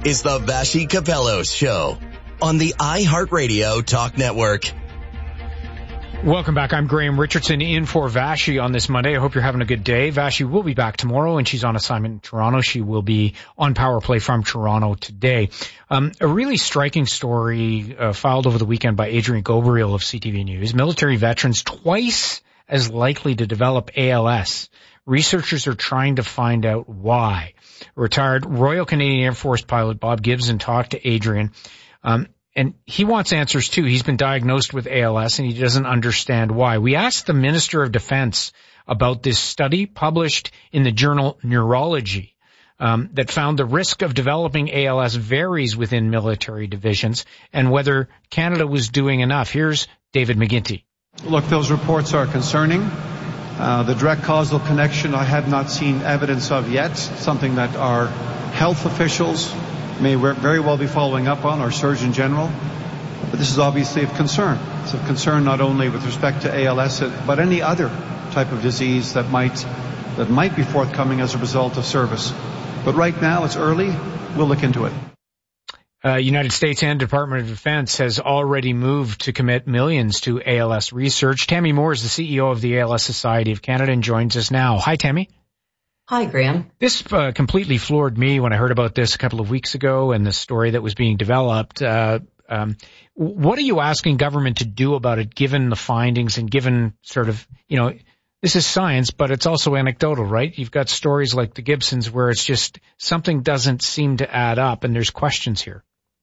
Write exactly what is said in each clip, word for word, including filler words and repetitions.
is the Vassy Capello Show on the iHeartRadio Talk Network. Welcome back. I'm Graham Richardson in for Vassy on this Monday. I hope you're having a good day. Vassy will be back tomorrow, and she's on assignment in Toronto. She will be on Power Play from Toronto today. Um, a really striking story uh, filed over the weekend by Adrian Gobriel of C T V News. Military veterans twice as likely to develop A L S. Researchers are trying to find out why. Retired Royal Canadian Air Force pilot Bob Gibson talked to Adrian, um, and he wants answers too. He's been diagnosed with A L S and he doesn't understand why. We asked the Minister of Defense about this study published in the journal Neurology um, that found the risk of developing A L S varies within military divisions and whether Canada was doing enough. Here's David McGinty. Look, those reports are concerning. Uh, the direct causal connection I have not seen evidence of yet, something that our health officials may very well be following up on, our Surgeon General. But this is obviously of concern. It's of concern not only with respect to A L S, but any other type of disease that might, that might be forthcoming as a result of service. But right now, it's early. We'll look into it. Uh, United States and Department of Defense has already moved to commit millions to A L S research. Tammy Moore is the C E O of the A L S Society of Canada and joins us now. Hi, Tammy. Hi, Graham. This uh, completely floored me when I heard about this a couple of weeks ago and the story that was being developed. Uh, um, what are you asking government to do about it, given the findings and given sort of, you know, this is science, but it's also anecdotal, right? You've got stories like the Gibsons where it's just something doesn't seem to add up and there's questions here.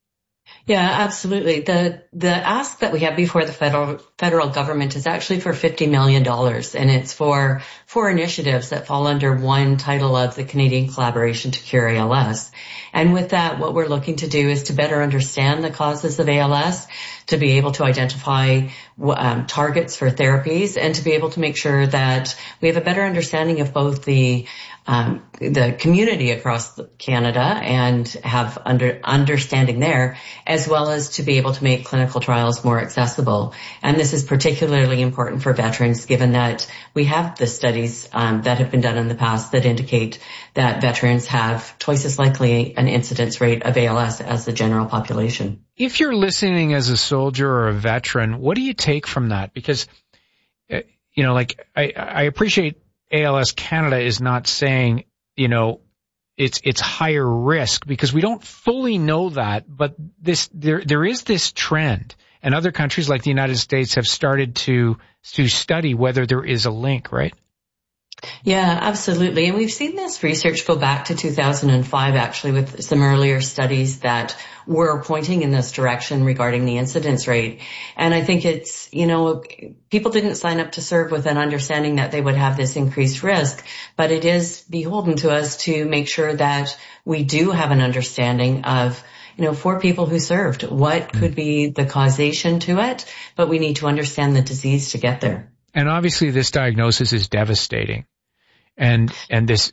Yeah, absolutely. The the ask that we have before the federal federal government is actually for fifty million dollars, and it's for four initiatives that fall under one title of the Canadian Collaboration to Cure A L S. And with that, what we're looking to do is to better understand the causes of A L S, to be able to identify um, targets for therapies, and to be able to make sure that we have a better understanding of both the Um, the community across Canada and have under understanding there, as well as to be able to make clinical trials more accessible. And this is particularly important for veterans, given that we have the studies um, that have been done in the past that indicate that veterans have twice as likely an incidence rate of A L S as the general population. If you're listening as a soldier or a veteran, what do you take from that? Because, uh, you know, like I, I appreciate A L S Canada is not saying, you know, it's it's higher risk, because we don't fully know that, but this there there is this trend, and other countries like the United States have started to to study whether there is a link, right? Yeah, absolutely. And we've seen this research go back to two thousand five, actually, with some earlier studies that were pointing in this direction regarding the incidence rate. And I think it's, you know, people didn't sign up to serve with an understanding that they would have this increased risk, but it is beholden to us to make sure that we do have an understanding of, you know, for people who served, what could be the causation to it, but we need to understand the disease to get there. And obviously this diagnosis is devastating. And, and this,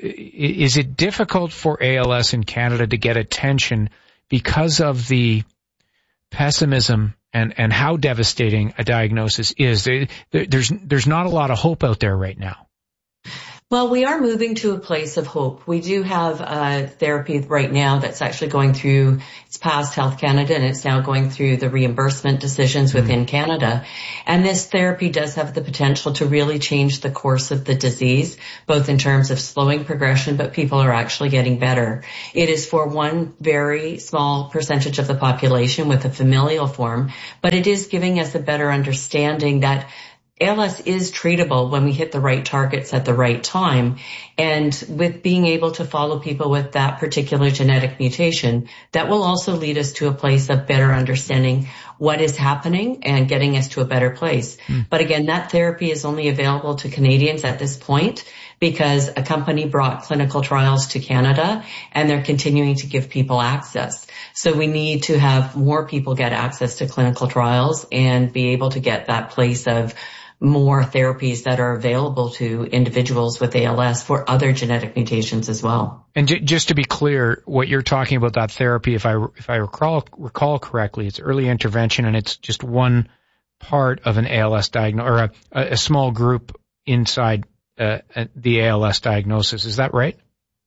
is it difficult for A L S in Canada to get attention because of the pessimism and, and how devastating a diagnosis is? There, there's, there's not a lot of hope out there right now. Well, we are moving to a place of hope. We do have a therapy right now that's actually going through, it's past Health Canada and it's now going through the reimbursement decisions within mm-hmm. Canada. And this therapy does have the potential to really change the course of the disease, both in terms of slowing progression, but people are actually getting better. It is for one very small percentage of the population with a familial form, but it is giving us a better understanding that A L S is treatable when we hit the right targets at the right time. And with being able to follow people with that particular genetic mutation, that will also lead us to a place of better understanding what is happening and getting us to a better place. Mm. But again, that therapy is only available to Canadians at this point because a company brought clinical trials to Canada and they're continuing to give people access. So we need to have more people get access to clinical trials and be able to get that place of more therapies that are available to individuals with A L S for other genetic mutations as well. And j- just to be clear, what you're talking about, that therapy, if I if I recall recall correctly, it's early intervention and it's just one part of an A L S diagnosis, or a, a small group inside uh, the A L S diagnosis. Is that right?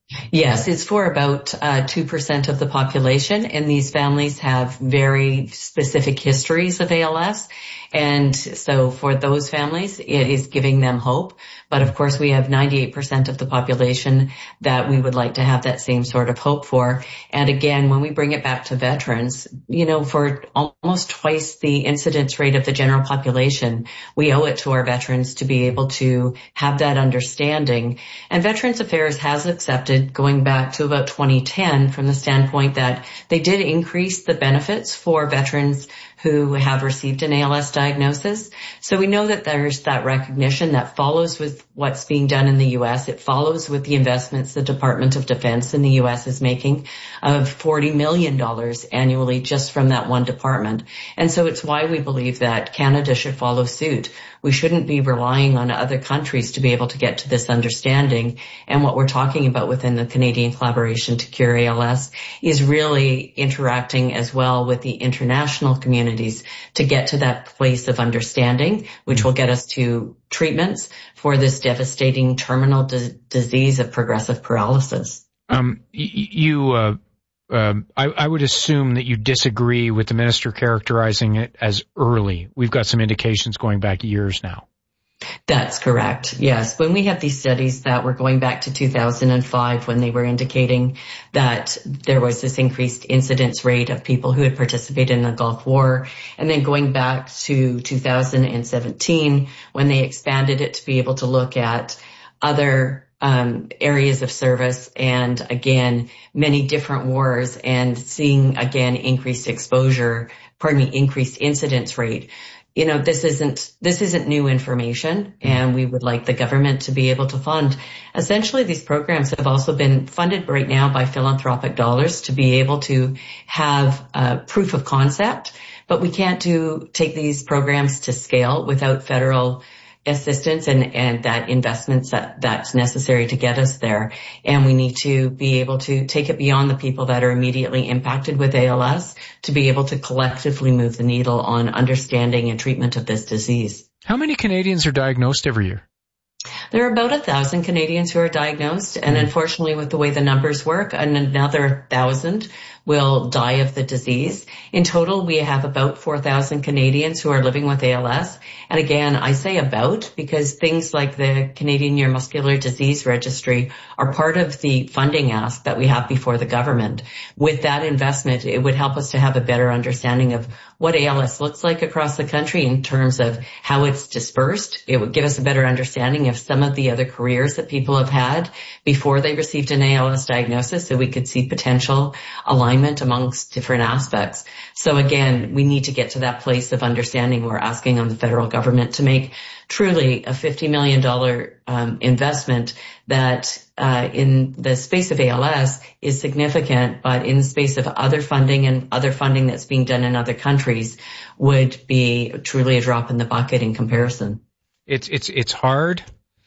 Yes, it's for about uh, two percent of the population, and these families have very specific histories of A L S. And so for those families, it is giving them hope. But of course, we have ninety-eight percent of the population that we would like to have that same sort of hope for. And again, when we bring it back to veterans, you know, for almost twice the incidence rate of the general population, we owe it to our veterans to be able to have that understanding. And Veterans Affairs has accepted, going back to about twenty ten, from the standpoint that they did increase the benefits for veterans who have received an A L S diagnosis. So we know that there's that recognition that follows with what's being done in the U S. It follows with the investments the Department of Defense in the U S is making of forty million dollars annually just from that one department. And so it's why we believe that Canada should follow suit. We shouldn't be relying on other countries to be able to get to this understanding. And what we're talking about within the Canadian Collaboration to Cure A L S is really interacting as well with the international communities to get to that place of understanding, which will get us to treatments for this devastating terminal d- disease of progressive paralysis. Um, you, uh, um, I, I would assume that you disagree with the minister characterizing it as early. We've got some indications going back years now. That's correct. Yes. When we have these studies that were going back to two thousand five, when they were indicating that there was this increased incidence rate of people who had participated in the Gulf War, and then going back to two thousand seventeen, when they expanded it to be able to look at other um areas of service and, again, many different wars, and seeing, again, increased exposure, pardon me, increased incidence rate. You know, this isn't, this isn't new information, and we would like the government to be able to fund. Essentially, these programs have also been funded right now by philanthropic dollars to be able to have uh, proof of concept, but we can't do, take these programs to scale without federal assistance and, and that investments that, that's necessary to get us there. And we need to be able to take it beyond the people that are immediately impacted with A L S to be able to collectively move the needle on understanding and treatment of this disease. How many Canadians are diagnosed every year? There are about a thousand Canadians who are diagnosed, and unfortunately with the way the numbers work, another thousand will die of the disease. In total, we have about four thousand Canadians who are living with A L S. And again, I say about because things like the Canadian Neuromuscular Disease Registry are part of the funding ask that we have before the government. With that investment, it would help us to have a better understanding of what A L S looks like across the country in terms of how it's dispersed. It would give us a better understanding of some of the other careers that people have had before they received an A L S diagnosis, so we could see potential alignment amongst different aspects. So again, we need to get to that place of understanding. We're asking on the federal government to make truly a fifty million dollars um, investment that uh, in the space of A L S is significant, but in the space of other funding and other funding that's being done in other countries would be truly a drop in the bucket in comparison. It's, it's, it's hard.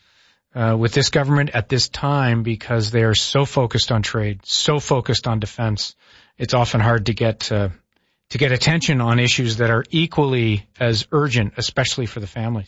Uh, with this government at this time because they are so focused on trade, so focused on defense. It's often hard to get uh, to get attention on issues that are equally as urgent, especially for the families.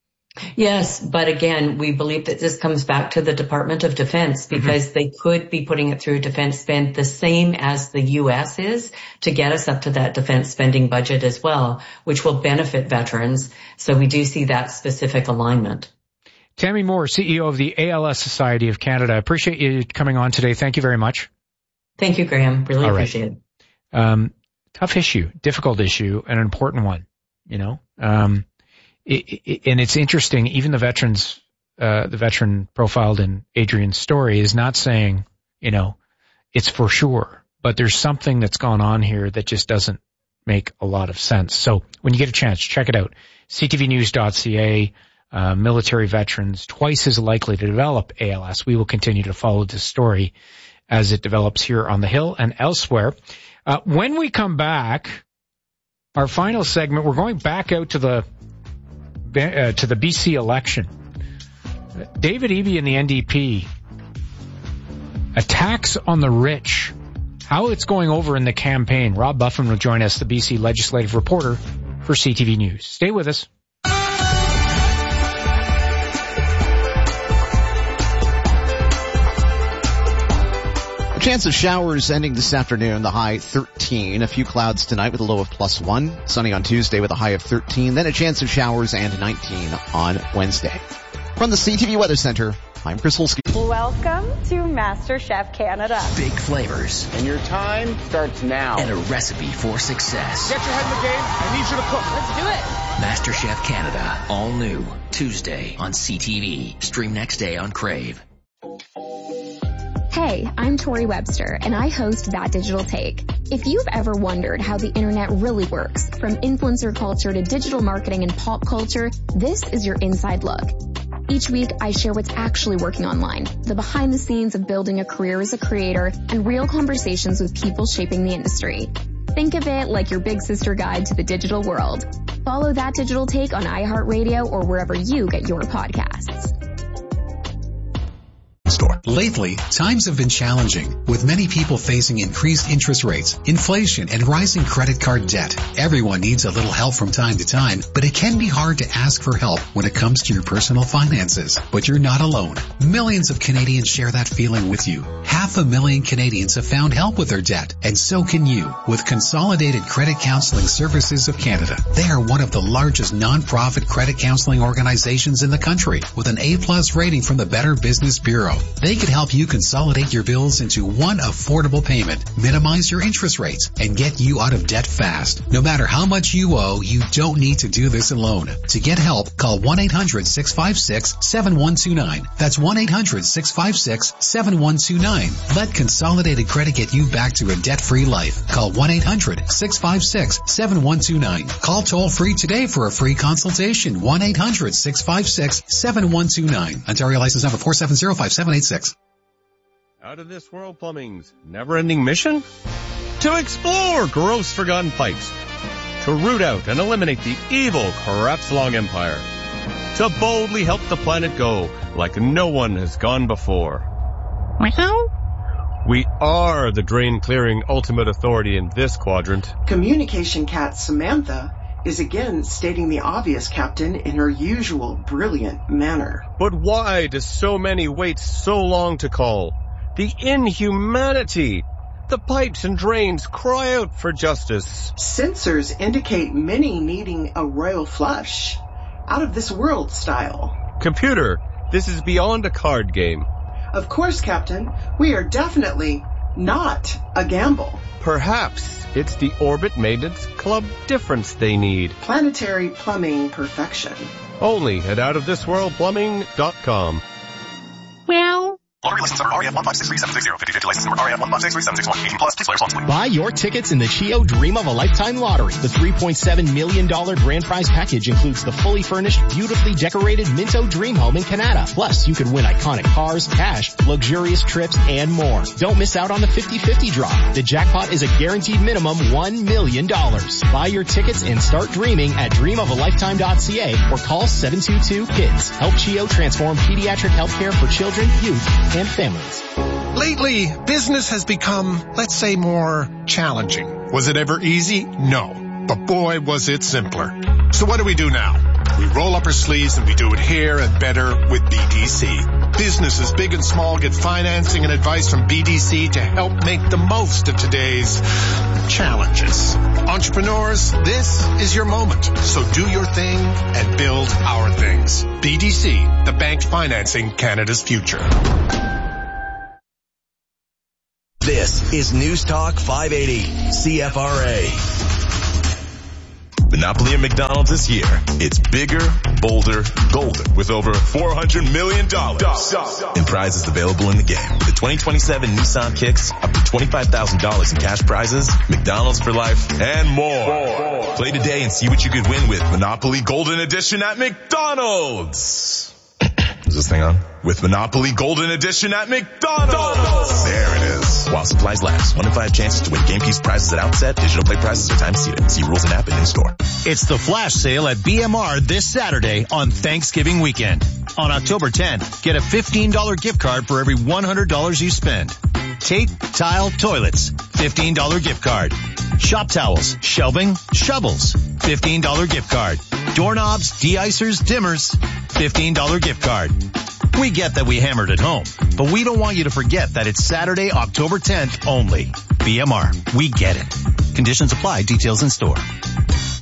Yes, but again, we believe that this comes back to the Department of Defense because mm-hmm. they could be putting it through defense spend the same as the U S is to get us up to that defense spending budget as well, which will benefit veterans. So we do see that specific alignment. Tammy Moore, C E O of the A L S Society of Canada. I appreciate you coming on today. Thank you very much. Thank you, Graham. Really All appreciate right. it. Um, tough issue, difficult issue, an important one, you know. Um, it, it, and it's interesting, even the veterans, uh, the veteran profiled in Adrian's story is not saying, you know, it's for sure, but there's something that's gone on here that just doesn't make a lot of sense. So when you get a chance, check it out. C T V news dot C A. Uh, military veterans twice as likely to develop A L S. We will continue to follow this story as it develops here on the Hill and elsewhere. Uh, when we come back, our final segment, we're going back out to the uh, to the B C election. Uh, David Eby and the N D P, attacks on the rich, how it's going over in the campaign. Rob Buffin will join us, the B C legislative reporter for C T V News. Stay with us. Chance of showers ending this afternoon, the high thirteen. A few clouds tonight with a low of plus one. Sunny on Tuesday with a high of thirteen. Then a chance of showers and nineteen on Wednesday. From the C T V Weather Center, I'm Chris Holsky. Welcome to MasterChef Canada. Big flavors. And your time starts now. And a recipe for success. Get your head in the game. I need you to cook. Let's do it. MasterChef Canada. All new. Tuesday on C T V. Stream next day on Crave. Hey, I'm Tori Webster, and I host That Digital Take. If you've ever wondered how the internet really works, from influencer culture to digital marketing and pop culture, this is your inside look. Each week, I share what's actually working online, the behind the scenes of building a career as a creator, and real conversations with people shaping the industry. Think of it like your big sister guide to the digital world. Follow That Digital Take on iHeartRadio or wherever you get your podcasts. Store. Lately, times have been challenging, with many people facing increased interest rates, inflation, and rising credit card debt. Everyone needs a little help from time to time, but it can be hard to ask for help when it comes to your personal finances. But you're not alone. Millions of Canadians share that feeling with you. Half a million Canadians have found help with their debt, and so can you with Consolidated Credit Counseling Services of Canada. They are one of the largest non-profit credit counseling organizations in the country, with an A-plus rating from the Better Business Bureau. They could help you consolidate your bills into one affordable payment, minimize your interest rates, and get you out of debt fast. No matter how much you owe, you don't need to do this alone. To get help, call one eight hundred six five six seven one two nine. That's one eight hundred six five six seven one two nine. Let Consolidated Credit get you back to a debt-free life. Call one eight hundred six five six seven one two nine. Call toll-free today for a free consultation. one eight hundred six five six seven one two nine. Ontario license number four seven zero five seven eight six. Out of this world plumbing's never-ending mission? To explore gross forgotten pipes. To root out and eliminate the evil Crapslong Empire. To boldly help the planet go like no one has gone before. We are the drain-clearing ultimate authority in this quadrant. Communication cat Samantha is again stating the obvious, Captain, in her usual brilliant manner. But why do so many wait so long to call? The inhumanity! The pipes and drains cry out for justice. Sensors indicate many needing a royal flush. Out of this world style. Computer, this is beyond a card game. Of course, Captain. We are definitely not a gamble. Perhaps it's the Orbit Maintenance Club difference they need. Planetary plumbing perfection. Only at out of this world plumbing dot com. Well... Lottery license number R A F one five six three seven six zero. fifty fifty license number R A F one five six three seven six one. eighteen plus. Please play responsibly. Buy your tickets in the Chio Dream of a Lifetime Lottery. The three point seven million dollars grand prize package includes the fully furnished, beautifully decorated Minto Dream Home in Canada. Plus, you could win iconic cars, cash, luxurious trips, and more. Don't miss out on the fifty fifty draw. The jackpot is a guaranteed minimum one million dollars. Buy your tickets and start dreaming at dream of a lifetime dot c a or call seven two two KIDS. Help Chio transform pediatric healthcare for children, youth, and families. Lately, business has become, let's say, more challenging. Was it ever easy? No. But boy, was it simpler. So what do we do now? We roll up our sleeves and we do it here and better with B D C. Businesses big and small get financing and advice from B D C to help make the most of today's challenges. Entrepreneurs, this is your moment. So do your thing and build our things. B D C, the bank financing Canada's future. This is News Talk five eighty, C F R A. Monopoly at McDonald's is here. It's bigger, bolder, golden, with over four hundred million dollars in prizes available in the game. With the twenty twenty-seven Nissan Kicks, up to twenty-five thousand dollars in cash prizes, McDonald's for life, and more. Play today and see what you could win with Monopoly Golden Edition at McDonald's. Is this thing on? With Monopoly Golden Edition at McDonald's. There it is. While supplies last. One in five chances to win game piece prizes at outset. Digital play prizes are time seated. See rules and app in store. It's the flash sale at B M R this Saturday on Thanksgiving weekend. On October tenth, get a fifteen dollars gift card for every one hundred dollars you spend. Tape, tile, toilets, fifteen dollars gift card. Shop towels, shelving, shovels, fifteen dollars gift card. Doorknobs, de-icers, dimmers, fifteen dollars gift card. We get that we hammered at home, But we don't want you to forget that it's Saturday, October tenth only. B M R, we get it. Conditions apply. Details in store.